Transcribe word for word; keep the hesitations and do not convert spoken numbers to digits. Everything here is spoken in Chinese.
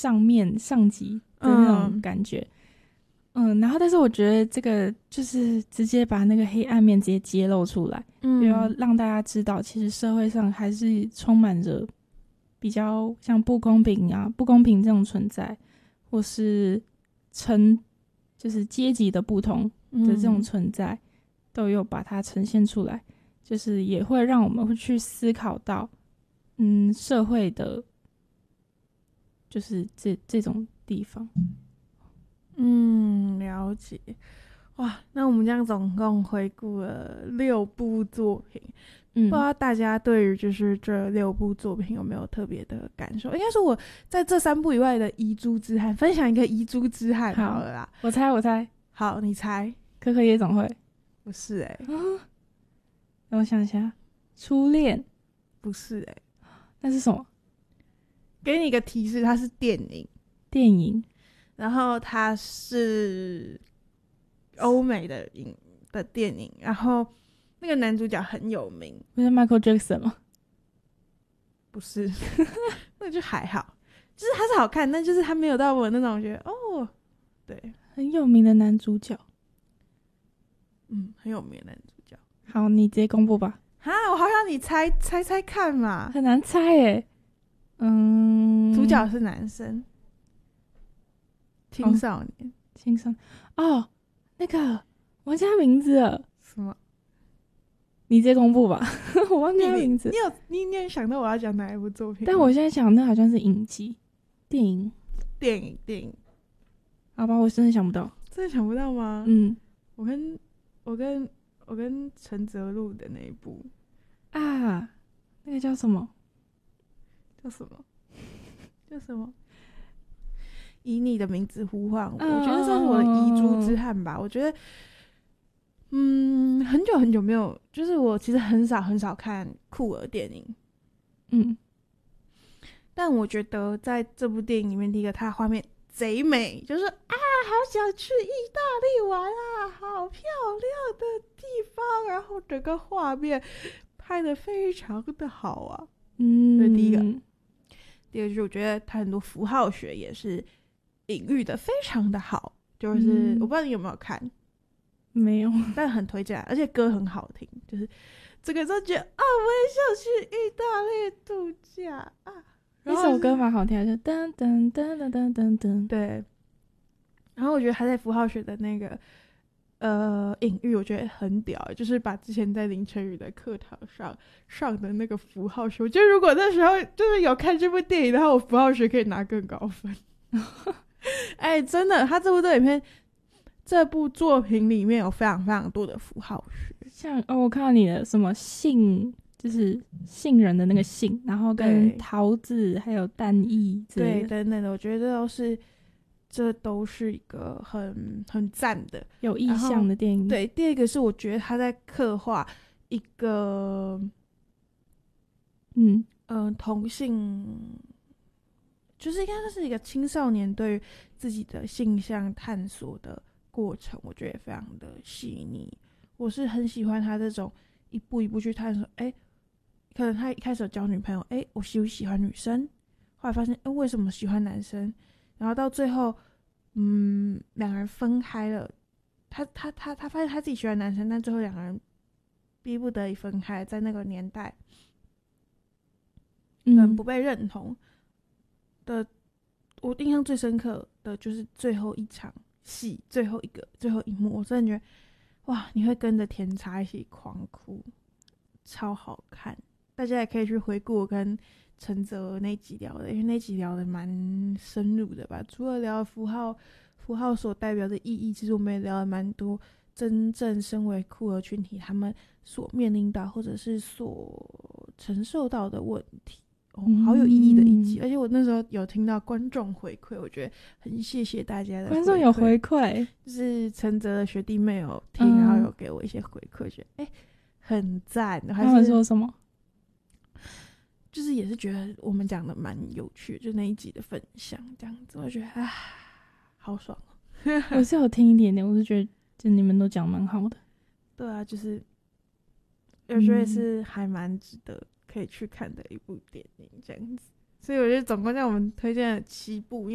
上面上级的那种感觉。嗯, 嗯然后但是我觉得这个就是直接把那个黑暗面直接揭露出来，嗯，就要让大家知道其实社会上还是充满着比较像不公平啊不公平这种存在，或是层就是阶级的不同的这种存在、嗯、都有把它呈现出来，就是也会让我们会去思考到嗯社会的就是这这种地方。 嗯，了解。哇，那我们这样总共回顾了六部作品，嗯，不知道大家对于就是这六部作品有没有特别的感受？应该说我在这三部以外的遗珠之憾，分享一个遗珠之憾好了啦。 我猜我猜好，你猜。 可可夜总会？ 不是哎、欸， 啊，让我想一下，初恋？ 不是哎、欸， 那是什么？ 给你一个提示，它是电影。 电影。 然后它是欧美的影的电影，然后那个男主角很有名。 不是 Michael Jackson 吗？ 不是，那就还好，就是他是好看，但就是他没有到我那种觉得哦，对， 很有名的男主角。 嗯，很有名的男主角。 好，你直接公布吧。 哈，我好想你猜猜猜看嘛。 很难猜耶。嗯， 主角是男生。青少年， 哦、青少年哦，那个忘记他名字了。 什么？ 你直接公布吧，我忘记他名字。 你, 你有你你有想到我要讲哪一部作品？ 但我现在想，那好像是影集、电影、 电影、电影。 好吧，我真的想不到。 真的想不到吗？ 嗯， 我跟我跟我跟陈泽录的那一部啊，那个叫什么？ 叫什么？叫什么？以你的名字呼唤我， 嗯、 我觉得算是我的遗珠之憾吧。我觉得，嗯，很久很久没有，就是我其实很少很少看酷儿电影， 嗯， 但我觉得在这部电影里面，第一个它画面贼美，就是啊，好想去意大利玩啊，好漂亮的地方，然后整个画面拍得非常的好啊，嗯，这是第一个。第二个就是我觉得它很多符号学也是隐喻的非常的好，就是、嗯、我不知道你有没有看， 没有， 但很推荐，而且歌很好听，就是这个就觉得啊，我也想去意大利度假啊。 那首歌蛮好听的，就噔噔噔噔噔噔噔。 对，然后我觉得他在符号学的那个呃隐喻，我觉得很屌，就是把之前在林晨宇的课堂上上的那个符号学，我觉得如果那时候就是有看这部电影的话，我符号学可以拿更高分。哎、欸，真的，他这部电影片这部作品里面有非常非常多的符号学， 像哦，我看到你的什么杏，就是杏仁的那个杏，然后跟桃子还有蛋液之类的， 对，等等的，我觉得这都是这都是一个很很赞的有意象的电影。 对，第二个是我觉得他在刻画一个嗯嗯、呃、同性。就是应该是一个青少年对于自己的性向探索的过程，我觉得也非常的细腻。我是很喜欢他这种一步一步去探索，哎，可能他一开始有交女朋友，哎，我喜不喜欢女生，后来发现，哎，为什么喜欢男生，然后到最后，嗯，两个人分开了，他他他他发现他自己喜欢男生，但最后两个人逼不得已分开，在那个年代，嗯，不被认同。的，我印象最深刻的就是最后一场戏，最后一个最后一幕，我真的觉得哇，你会跟着甜茶一起狂哭，超好看。大家也可以去回顾我跟陈泽那集聊的，因为那集聊的蛮深入的吧。除了聊符号符号所代表的意义，其实我们也聊了蛮多真正身为酷儿群体他们所面临到或者是所承受到的问题。哦，好有意义的一集、嗯，而且我那时候有听到观众回馈，我觉得很谢谢大家的回馈。 观众有回馈， 就是陈泽的学弟妹有听、嗯，然后有给我一些回馈，觉得哎、欸、很赞。他们说什么？ 就是也是觉得我们讲的蛮有趣的，就那一集的分享这样子，我觉得啊好爽哦。 我是有听一点点，我是觉得就你们都讲蛮好的。 对啊，就是我觉得是还蛮值得。可以去看的一部电影这样子，所以我觉得总共让我们推荐了七部。